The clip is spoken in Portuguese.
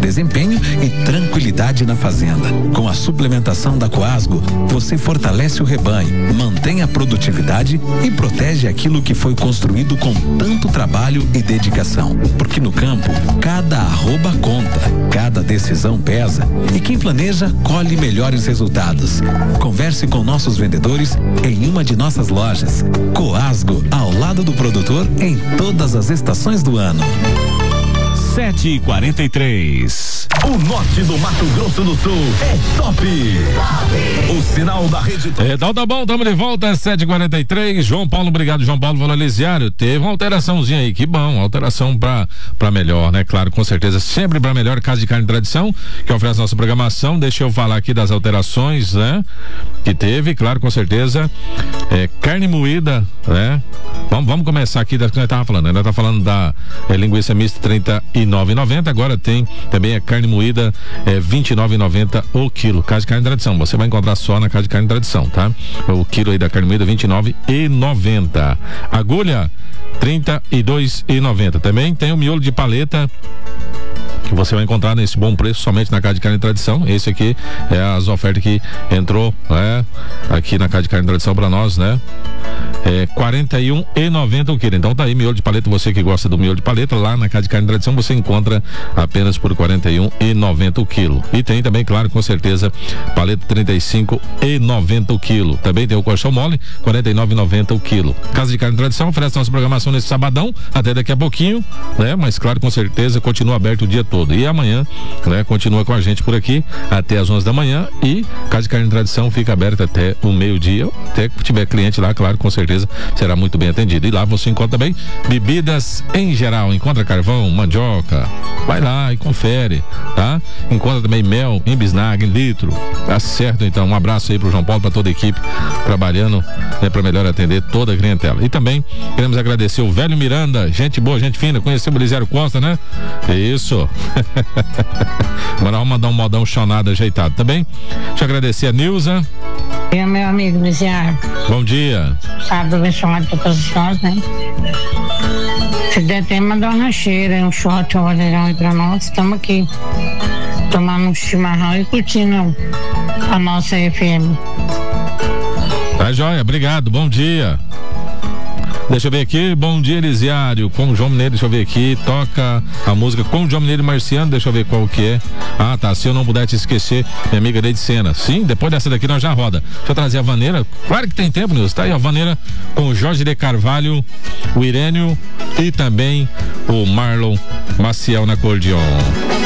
desempenho e tranquilidade na fazenda. Com a suplementação da Coasgo, você fortalece o rebanho, mantém a produtividade e protege aquilo que foi construído com tanto trabalho e dedicação. Porque no campo, cada arroba conta, cada decisão pesa e quem planeja colhe melhores resultados. Converse com nossos vendedores em uma de nossas lojas. Coasgo, ao lado do produtor em todas as estações do ano. 7h43. O norte do Mato Grosso do Sul é top. O sinal da rede. Então tá bom, estamos de volta, 7h43. João Paulo, obrigado, João Paulo Valolesiário. Teve uma alteraçãozinha aí, que bom, alteração pra melhor, né? Claro, com certeza, sempre pra melhor. Casa de Carne Tradição, que oferece nossa programação. Deixa eu falar aqui das alterações, né? Que teve, claro, com certeza. Carne moída, né? Vamos começar aqui da que nós tava falando, né? Nós tá falando da linguiça mista R$39,90, agora tem também a carne moída R$29,90 o quilo. Casa de Carne Tradição, você vai encontrar só na Casa de Carne Tradição, tá? O quilo aí da carne moída R$29,90. Agulha R$32,90. Também tem o miolo de paleta, que você vai encontrar nesse bom preço somente na Casa de Carne Tradição. Esse aqui é as ofertas que entrou, né, aqui na Casa de Carne Tradição pra nós, né? R$41,90 o quilo. Então tá aí, miolo de paleta, você que gosta do miolo de paleta, lá na Casa de Carne Tradição você encontra apenas por R$41,90 o quilo. E tem também, claro, com certeza, paleta R$35,90 o quilo. Também tem o colchão mole, R$49,90 o quilo. Casa de Carne Tradição oferece nossa programação nesse sabadão, até daqui a pouquinho, né? Mas claro, com certeza, continua aberto o dia todo. E amanhã, né, continua com a gente por aqui até as 11 da manhã, e Casa de Carne Tradição fica aberta até o meio-dia. Até que tiver cliente lá, claro, com certeza será muito bem atendido. E lá você encontra também bebidas em geral, encontra carvão, mandioca, vai lá e confere, tá? Encontra também mel em bisnaga, em litro, tá certo? Então um abraço aí pro João Paulo, pra toda a equipe trabalhando, né, pra melhor atender toda a clientela. E também queremos agradecer o Velho Miranda, gente boa, gente fina, conheceu o Elisiário Costa, né? Isso. Agora vamos mandar um modão chonado ajeitado também. Deixa eu agradecer a Nilza. Meu amigo Elisiário. Bom dia. Sábado abençoado para todos nós, né? Se der tempo, mandar uma rancheira, um shot, um orelhão aí pra nós. Estamos aqui tomando um chimarrão e curtindo a nossa FM. Tá joia, obrigado, bom dia. Deixa eu ver aqui, bom dia Elisiário, com o João Mineiro, deixa eu ver aqui, toca a música com o João Mineiro e Marciano, deixa eu ver qual que é. Ah, tá, se eu não puder te esquecer, minha amiga Neide Sena. Sim, depois dessa daqui nós já roda. Deixa eu trazer a vaneira, claro que tem tempo, Nilson, tá aí a vaneira com o Jorge de Carvalho, o Irênio e também o Marlon Maciel na acordeon.